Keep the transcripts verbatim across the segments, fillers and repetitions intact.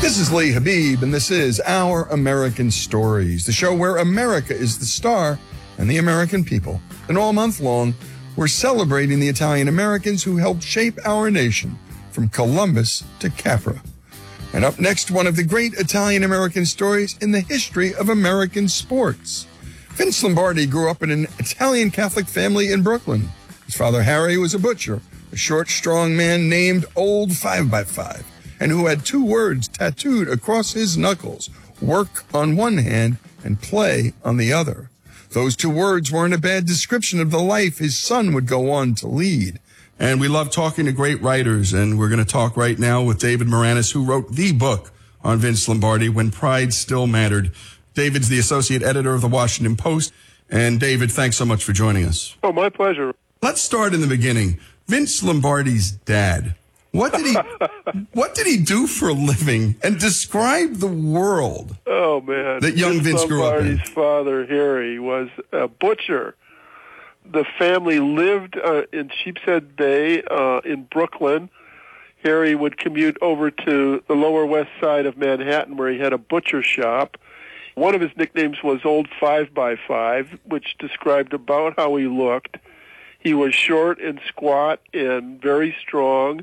This is Lee Habib, and this is Our American Stories, the show where America is the star and the American people. And all month long, we're celebrating the Italian Americans who helped shape our nation from Columbus to Capra. And up next, one of the great Italian American stories in the history of American sports. Vince Lombardi grew up in an Italian Catholic family in Brooklyn. His father, Harry, was a butcher, a short, strong man named Old Five by Five, and who had two words tattooed across his knuckles, work on one hand and play on the other. Those two words weren't a bad description of the life his son would go on to lead. And we love talking to great writers, and we're going to talk right now with David Maraniss, who wrote the book on Vince Lombardi, When Pride Still Mattered. David's the associate editor of the Washington Post. And David, thanks so much for joining us. Oh, my pleasure. Let's start in the beginning. Vince Lombardi's dad. What did he what did he do for a living? And describe the world oh, man. that young Vince, Vince grew up in. Lombardi's father, Harry, was a butcher. The family lived uh, in Sheepshead Bay uh, in Brooklyn. Harry would commute over to the Lower West Side of Manhattan, where he had a butcher shop. One of his nicknames was Old Five by Five, which described about how he looked. He was short and squat and very strong,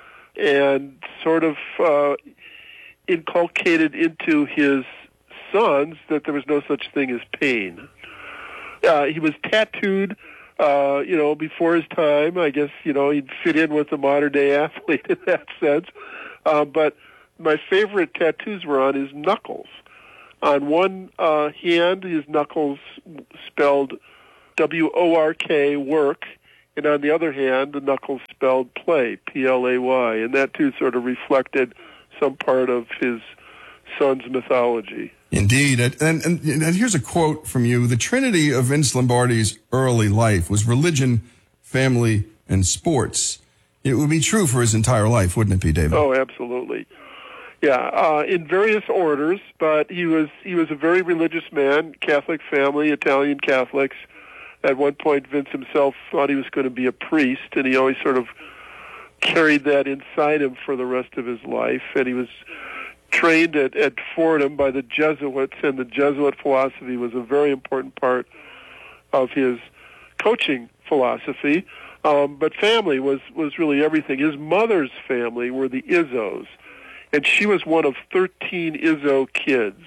and sort of uh, inculcated into his sons that there was no such thing as pain. Uh, he was tattooed, uh, you know, before his time. I guess, you know, he'd fit in with the modern-day athlete in that sense. Uh, but my favorite tattoos were on his knuckles. On one uh, hand, his knuckles spelled W O R K, work, and on the other hand, the knuckles spelled play, P L A Y, and that too sort of reflected some part of his son's mythology. Indeed, and, and, and here's a quote from you. The trinity of Vince Lombardi's early life was religion, family, and sports. It would be true for his entire life, wouldn't it be, David? Oh, absolutely. Yeah, uh, in various orders, but he was he was a very religious man, Catholic family, Italian Catholics. At one point, Vince himself thought he was going to be a priest, and he always sort of carried that inside him for the rest of his life. And he was trained at, at Fordham by the Jesuits, and the Jesuit philosophy was a very important part of his coaching philosophy. Um, but family was, was really everything. His mother's family were the Izzos, and she was one of thirteen Izzo kids.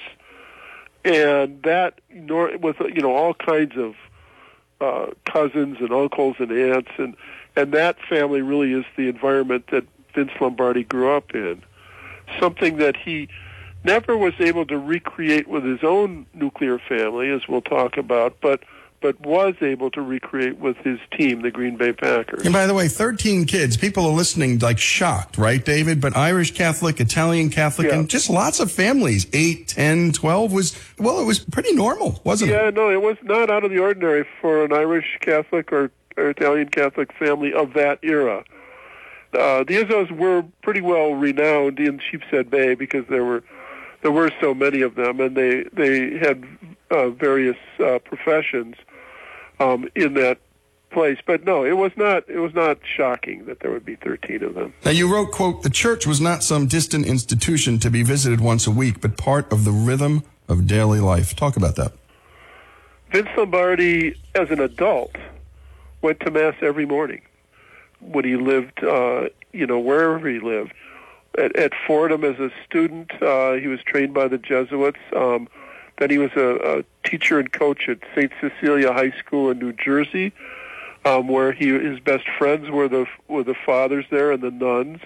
And that, with, you know, all kinds of Uh, cousins and uncles and aunts, and, and that family really is the environment that Vince Lombardi grew up in. Something that he never was able to recreate with his own nuclear family, as we'll talk about, but but was able to recreate with his team, the Green Bay Packers. And by the way, thirteen kids. People are listening like shocked, right, David? But Irish Catholic, Italian Catholic, yeah. And just lots of families. Eight, ten, twelve was, well, it was pretty normal, wasn't yeah, it? Yeah, no, it was not out of the ordinary for an Irish Catholic or, or Italian Catholic family of that era. Uh, the Izzos were pretty well renowned in Sheepshead Bay because there were there were so many of them, and they, they had uh, various uh, professions. Um, in that place, but no, it was not. It was not shocking that there would be thirteen of them. Now, you wrote, "quote The church was not some distant institution to be visited once a week, but part of the rhythm of daily life." Talk about that. Vince Lombardi, as an adult, went to mass every morning when he lived, uh, you know, wherever he lived. At, at Fordham, as a student, uh, he was trained by the Jesuits. Um, Then he was a, a teacher and coach at Saint Cecilia High School in New Jersey, um, where he his best friends were the were the fathers there and the nuns.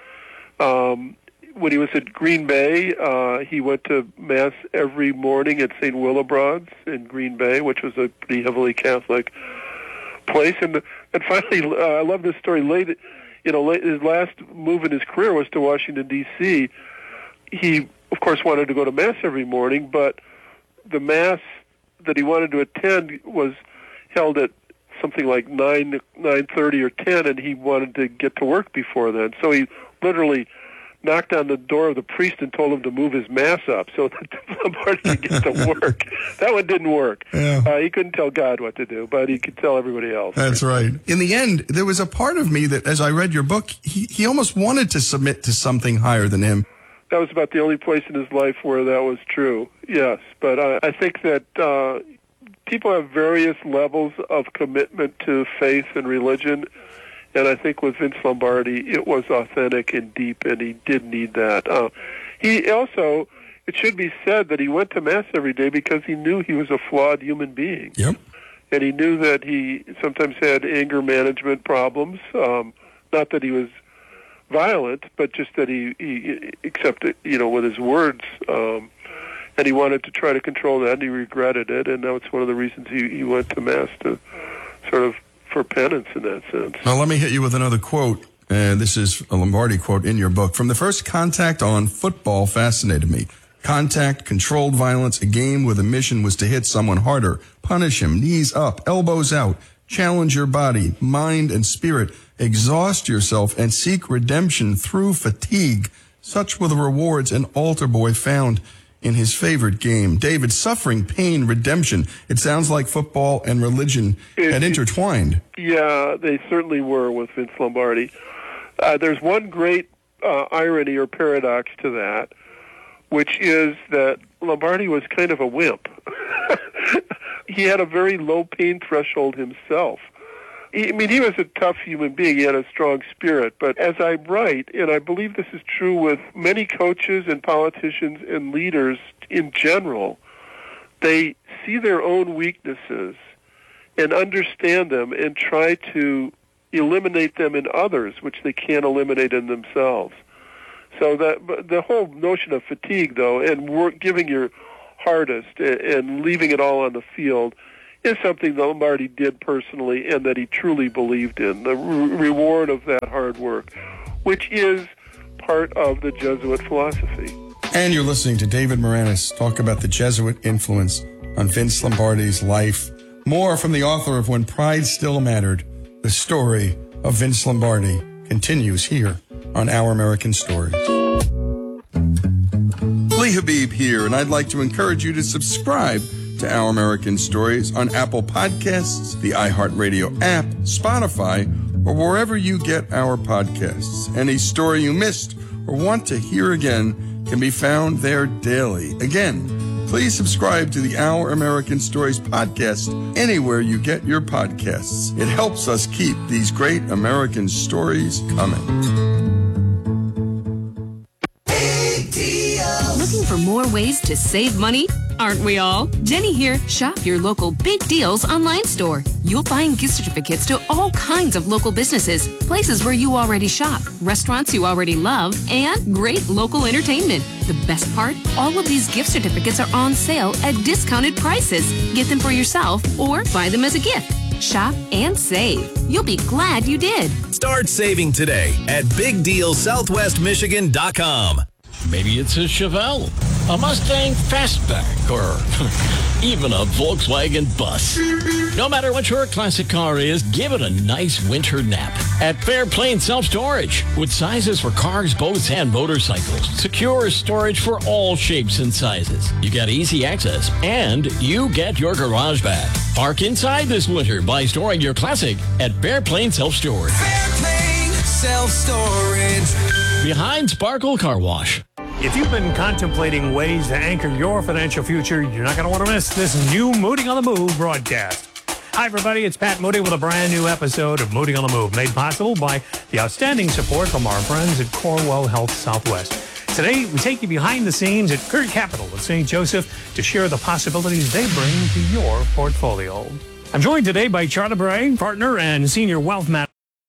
Um, when he was at Green Bay, uh, he went to mass every morning at Saint Willibrod's in Green Bay, which was a pretty heavily Catholic place. And and finally, uh, I love this story. Late, you know, late, his last move in his career was to Washington D C. He, of course, wanted to go to mass every morning, but the mass that he wanted to attend was held at something like nine, nine thirty or ten, and he wanted to get to work before then. So he literally knocked on the door of the priest and told him to move his mass up so that Lombardi could get to work. That one didn't work. Yeah. Uh, he couldn't tell God what to do, but he could tell everybody else. That's right. In the end, there was a part of me that, as I read your book, he, he almost wanted to submit to something higher than him. that was about the only place in his life where that was true. Yes, but uh, I think that uh, people have various levels of commitment to faith and religion, and I think with Vince Lombardi, it was authentic and deep, and he did need that. Uh, he also, it should be said that he went to Mass every day because he knew he was a flawed human being. Yep. And he knew that he sometimes had anger management problems, um, not that he was violent, but just that he, he accepted, you know, with his words, um, and he wanted to try to control that, and he regretted it, and that's one of the reasons he, he went to Mass, to sort of for penance in that sense. Now, let me hit you with another quote, and this is a Lombardi quote in your book. From the first contact on, football fascinated me. Contact, controlled violence, a game where the mission was to hit someone harder, punish him, knees up, elbows out, challenge your body, mind, and spirit, exhaust yourself, and seek redemption through fatigue. Such were the rewards an altar boy found in his favorite game. David, suffering, pain, redemption. It sounds like football and religion it, had intertwined. Yeah, they certainly were with Vince Lombardi. Uh, there's one great uh, irony or paradox to that, which is that Lombardi was kind of a wimp. He had a very low pain threshold himself. I mean, he was a tough human being. He had a strong spirit. But as I write, and I believe this is true with many coaches and politicians and leaders in general, they see their own weaknesses and understand them and try to eliminate them in others, which they can't eliminate in themselves. So that the whole notion of fatigue, though, and work, giving your hardest and leaving it all on the field is something that Lombardi did personally and that he truly believed in, the re- reward of that hard work, which is part of the Jesuit philosophy. And you're listening to David Maraniss talk about the Jesuit influence on Vince Lombardi's life. More from the author of When Pride Still Mattered, the story of Vince Lombardi, continues here on Our American Stories. Lee Habib here, and I'd like to encourage you to subscribe to Our American Stories on Apple Podcasts, the iHeartRadio app, Spotify, or wherever you get our podcasts. Any story you missed or want to hear again can be found there daily. Again, please subscribe to the Our American Stories podcast anywhere you get your podcasts. It helps us keep these great American stories coming. Looking for more ways to save money? Aren't we all? Jenny here. Shop your local Big Deals online store. You'll find gift certificates to all kinds of local businesses, places where you already shop, restaurants you already love, and great local entertainment. The best part? All of these gift certificates are on sale at discounted prices. Get them for yourself or buy them as a gift. Shop and save. You'll be glad you did. Start saving today at big deal southwest michigan dot com. Maybe it's a Chevelle, a Mustang Fastback, or even a Volkswagen Bus. No matter what your classic car is, give it a nice winter nap at Fairplane Self-Storage. With sizes for cars, boats, and motorcycles. Secure storage for all shapes and sizes. You get easy access, and you get your garage back. Park inside this winter by storing your classic at Fairplane Self-Storage. Fairplane Self-Storage. Behind Sparkle Car Wash. If you've been contemplating ways to anchor your financial future, you're not going to want to miss this new Moody on the Move broadcast. Hi, everybody. It's Pat Moody with a brand new episode of Moody on the Move, made possible by the outstanding support from our friends at Corewell Health Southwest. Today, we take you behind the scenes at Current Capital of Saint Joseph to share the possibilities they bring to your portfolio. I'm joined today by Charlie Bray, partner and senior wealth manager.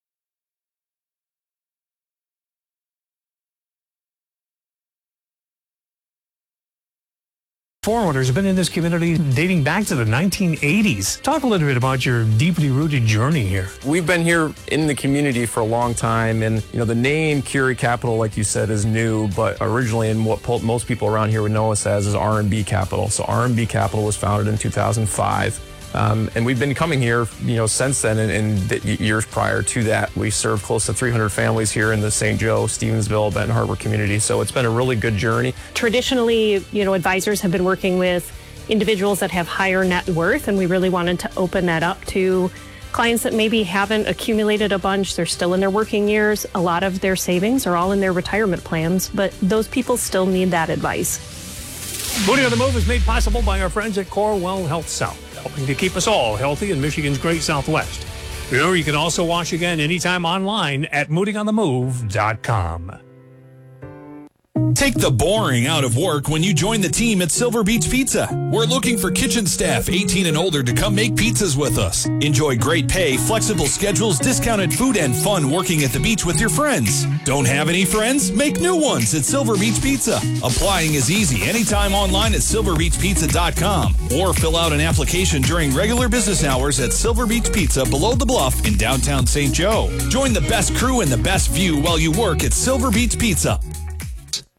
Forerunners have been in this community dating back to the nineteen eighties. Talk a little bit about your deeply rooted journey here. We've been here in the community for a long time, and you know the name Curie Capital, like you said, is new, but originally in what most people around here would know us as is R and B Capital. So R and B Capital was founded in two thousand five. Um, and we've been coming here, you know, since then, and, and the years prior to that, we served close to three hundred families here in the Saint Joe, Stevensville, Benton Harbor community. So it's been a really good journey. Traditionally, you know, advisors have been working with individuals that have higher net worth, and we really wanted to open that up to Clients that maybe haven't accumulated a bunch, they're still in their working years. A lot of their savings are all in their retirement plans, but those people still need that advice. Mooting on the Move is made possible by our friends at Corewell Health South, helping to keep us all healthy in Michigan's great Southwest. Remember, you can also watch again anytime online at mooting on the move dot com. Take the boring out of work when you join the team at Silver Beach Pizza. We're looking for kitchen staff eighteen and older to come make pizzas with us. Enjoy great pay, flexible schedules, discounted food, and fun working at the beach with your friends. Don't have any friends? Make new ones at Silver Beach Pizza. Applying is easy anytime online at silver beach pizza dot com or fill out an application during regular business hours at Silver Beach Pizza below the Bluff in downtown Saint Joe. Join the best crew and the best view while you work at Silver Beach Pizza.